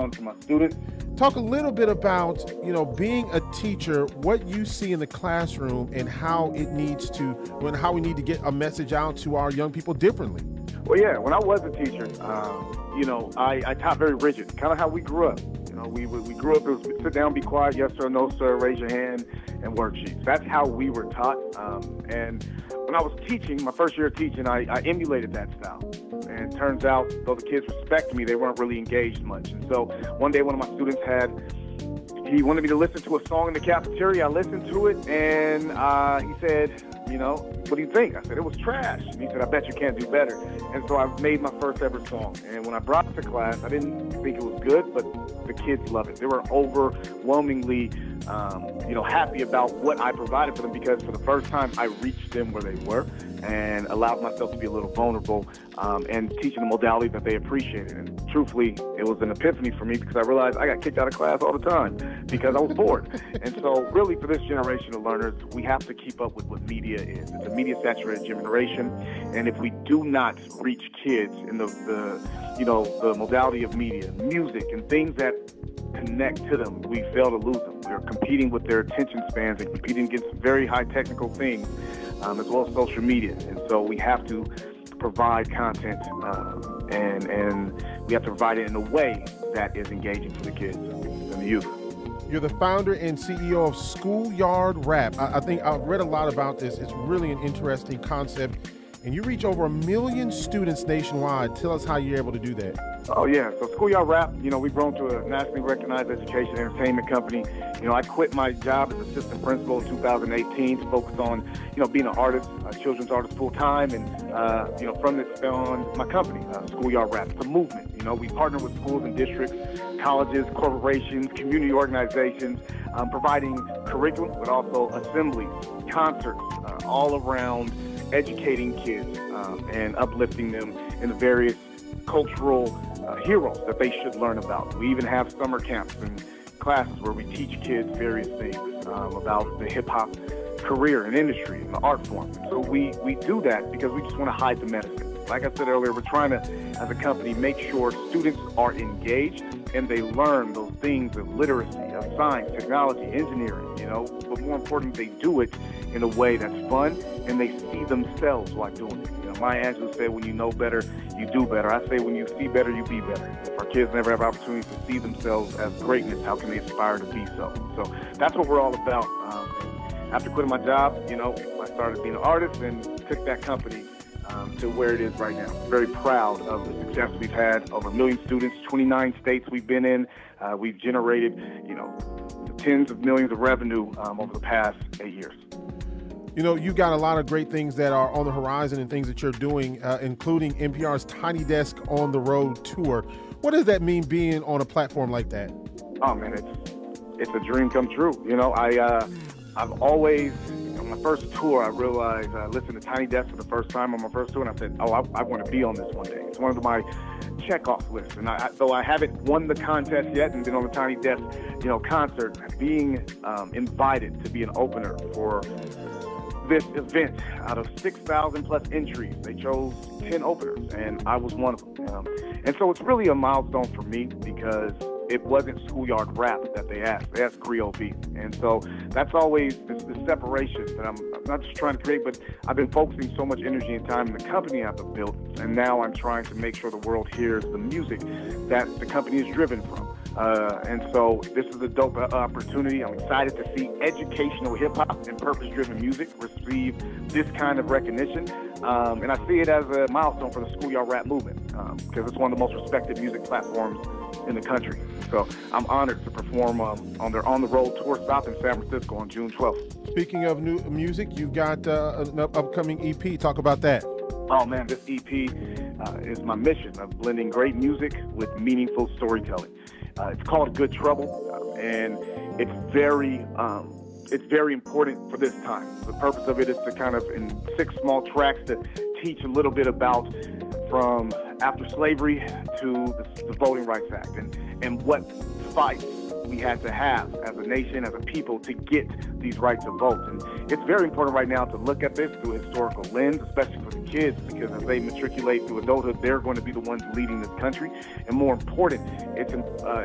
on for my students. Talk a little bit about, being a teacher, what you see in the classroom and how we need to get a message out to our young people differently. Well, yeah, when I was a teacher, I taught very rigid, kind of how we grew up. We grew up, it was sit down, be quiet, yes sir, no sir, raise your hand, and worksheets. That's how we were taught. And when I was teaching, my first year of teaching, I emulated that style. And it turns out, though the kids respected me, they weren't really engaged much. And so one day, one of my students he wanted me to listen to a song in the cafeteria. I listened to it, and he said, what do you think? I said, it was trash. And he said, I bet you can't do better. And so I made my first ever song. And when I brought it to class, I didn't think it was good, but the kids loved it. They were overwhelmingly, happy about what I provided for them, because for the first time, I reached them where they were and allowed myself to be a little vulnerable and teaching a modality that they appreciated. And truthfully, it was an epiphany for me, because I realized I got kicked out of class all the time because I was bored. And so really, for this generation of learners, we have to keep up with what media is. It's a media-saturated generation, and if we do not reach kids in the modality of media, music, and things that connect to them, we fail to lose them. We're competing with their attention spans and competing against very high technical things, as well as social media. And so we have to provide content, and we have to provide it in a way that is engaging for the kids and the youth. You're the founder and CEO of Schoolyard Rap. I think I've read a lot about this. It's really an interesting concept. And you reach over 1 million students nationwide. Tell us how you're able to do that. Oh, yeah. So Schoolyard Rap, we've grown to a nationally recognized education entertainment company. I quit my job as assistant principal in 2018 to focus on, being an artist, a children's artist full-time. And, from this on my company, Schoolyard Rap. It's a movement. We partner with schools and districts, colleges, corporations, community organizations, providing curriculum, but also assemblies, concerts, all around educating kids and uplifting them in the various cultural heroes that they should learn about. We even have summer camps and classes where we teach kids various things about the hip-hop career and industry and the art form. So we do that because we just want to hide the medicine. Like I said earlier, we're trying to, as a company, make sure students are engaged and they learn those things of literacy, of science, technology, engineering, but more important, they do it in a way that's fun and they see themselves while doing it. Maya Angelou said, when you know better, you do better. I say, when you see better, you be better. If our kids never have opportunities to see themselves as greatness, how can they aspire to be so? So that's what we're all about. After quitting my job, I started being an artist and took that company to where it is right now. Very proud of the success we've had. Over 1 million students, 29 states we've been in. We've generated, tens of millions of revenue over the past 8 years. You've got a lot of great things that are on the horizon and things that you're doing, including NPR's Tiny Desk on the Road tour. What does that mean, being on a platform like that? Oh, man, it's a dream come true. I've always, on my first tour, I realized, I listened to Tiny Desk for the first time on my first tour, and I said, I want to be on this one day. It's one of my check-off lists. And though I haven't won the contest yet and been on the Tiny Desk, concert, being invited to be an opener for this event, out of 6,000 plus entries, they chose 10 openers, and I was one of them. And so it's really a milestone for me, because it wasn't Schoolyard Rap that they asked. They asked Creole Beat. And so that's always this separation that I'm not just trying to create, but I've been focusing so much energy and time in the company I've built, and now I'm trying to make sure the world hears the music that the company is driven from. And so this is a dope opportunity. I'm excited to see educational hip-hop and purpose-driven music receive this kind of recognition. And I see it as a milestone for the Schoolyard Rap movement, because it's one of the most respected music platforms in the country. So I'm honored to perform on their On the Road tour stop in San Francisco on June 12th. Speaking of new music, you've got an upcoming EP. Talk about that. Oh, man, this EP is my mission of blending great music with meaningful storytelling. It's called Good Trouble, and it's very important for this time. The purpose of it is to kind of, in 6 small tracks, to teach a little bit about from after slavery to the Voting Rights Act, and what fights we had to have as a nation, as a people, to get these rights to vote. And it's very important right now to look at this through a historical lens, especially for the kids, because as they matriculate through adulthood, they're going to be the ones leading this country. And more important, it's